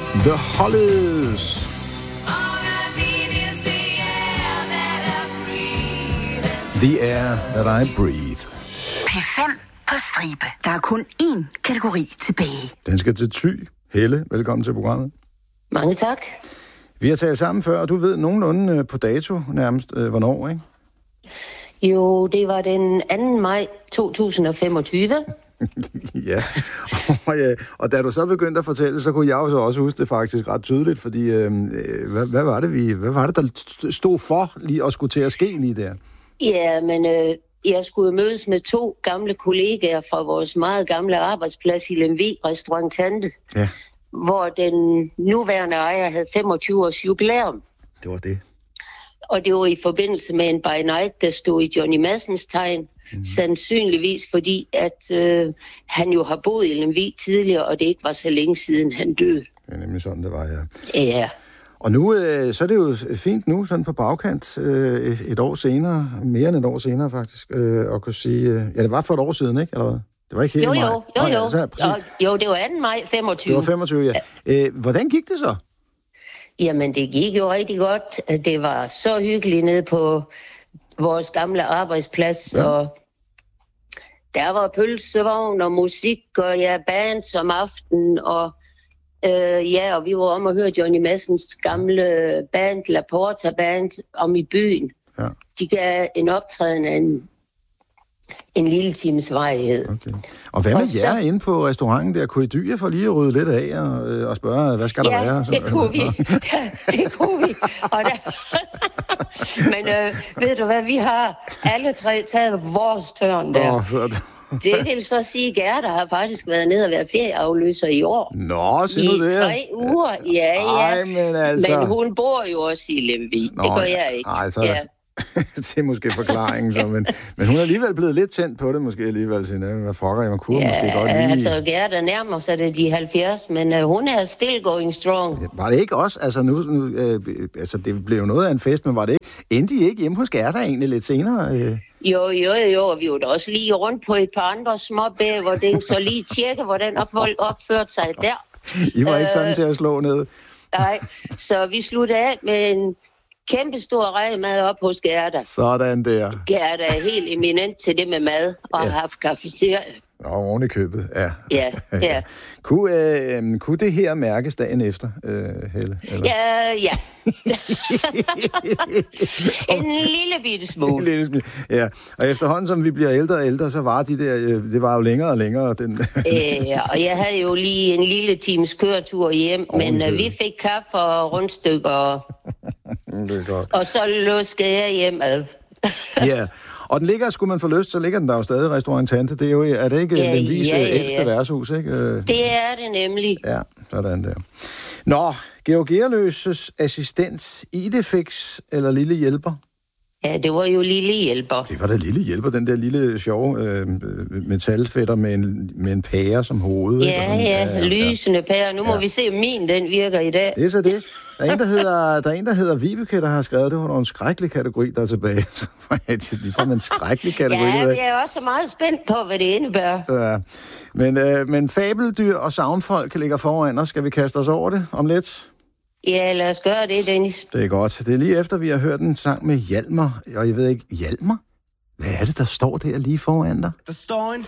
The Hollies. The air that I breathe. P5 på stribe. Der er kun én kategori tilbage. Den skal til Thy. Helle, velkommen til programmet. Mange tak. Vi har talt sammen før, og du ved nogenlunde på dato nærmest, hvornår, ikke? Jo, det var den 2. maj 2025. Ja. Og da du så begyndte at fortælle, så kunne jeg jo så også huske det faktisk ret tydeligt, fordi hvad var det, der stod for lige at skulle til at ske lige der? Ja, men jeg skulle mødes med 2 gamle kollegaer fra vores meget gamle arbejdsplads i Lemvig, Restaurant Tante, ja. Hvor den nuværende ejer havde 25 års jubilæum. Det var det. Og det var i forbindelse med en by night, der stod i Johnny Madsens tegn, sandsynligvis fordi, at han jo har boet i Lemvig tidligere, og det ikke var så længe siden han døde. Det er nemlig sådan, det var, ja. Ja. Og nu, så er det jo fint nu, sådan på bagkant, et år senere, mere end et år senere faktisk, at kunne sige, ja, det var for et år siden, ikke? Eller hvad? Det var ikke helt maj. Jo, det var 2. maj 25. Det var 25, ja. Hvordan gik det så? Jamen, det gik jo rigtig godt. Det var så hyggeligt nede på vores gamle arbejdsplads, ja. Og der var pølsevogn og musik, og ja, bands om aftenen, og ja, og vi var om at høre Johnny Madsens gamle band, La Porta Band, om i byen. Ja. De gav en optræden af en lille times varighed. Okay. Og hvad med jer inde på restauranten der? Kunne I dyre for lige at rydde lidt af og spørge, hvad skal der være? Ja, det kunne vi. Det kunne vi. Og men ved du hvad, vi har alle 3 taget vores tørn der. Det vil så sige, at Gerda har faktisk været nede og været ferieafløser i år. Nå, se nu det. I 3 uger, ja. Ej, men altså... Men hun bor jo også i Lemvig. Det gør jeg ikke. Nej, så... Ja. Det er måske forklaringen, så, men hun er alligevel blevet lidt tændt på det, måske alligevel. Hvad pokker, jeg kunne måske godt lide. Altså Gerda nærmer sig det de 70, men hun er still going strong. Var det ikke også, altså nu altså det blev jo noget af en fest, men var det ikke, endte I ikke hjemme hos Gerda egentlig lidt senere? Jo, og vi var da også lige rundt på et par andre småbæ, hvor den så lige tjekke, hvordan folk opførte sig der. I var ikke sådan til at slå ned? Nej, så vi sluttede af med en kæmpe stor rægemad op hos Gerda. Sådan der. Gerda er helt eminent til det med mad, og har haft kafeteria. Nå, oven i købet, ja. Ja. Kunne det her mærkes dagen efter, Helle? Eller? Ja. En lille bitte smule. Ja, og efterhånden, som vi bliver ældre og ældre, så var det var jo længere og længere. Og jeg havde jo lige en lille times køretur hjem, men vi fik kaffe og rundstykker, det er godt. Og så luskede jeg hjem ad. Ja, og den ligger, skulle man få lyst, så ligger den der jo stadig, Restaurant Tante. Det er jo, er det ikke den vise ældste værtshus, ikke? Det er det nemlig. Ja, sådan der. Nå, Georg Gerløses assistent, Idefix eller Lille Hjælper? Ja, det var jo Lille Hjælper. Det var da Lille Hjælper, den der lille sjove metalfætter med en pære som hoved. Ja, lysende pære. Nu må vi se, om den virker i dag. Det er så det. Der er en, der hedder Vibeke, der har skrevet, det var en skrækkelig kategori, der er tilbage. De får en skrækkelig kategori. Ja, vi er også meget spændt på, hvad det indebærer. Ja. Men fabeldyr og savnfolk ligger foran os. Skal vi kaste os over det om lidt? Ja, lad os gøre det, Dennis. Det er godt. Det er lige efter, vi har hørt en sang med Hjalmar. Og jeg ved ikke, Hjalmar? Hvad er det, der står der lige foran dig? Der står en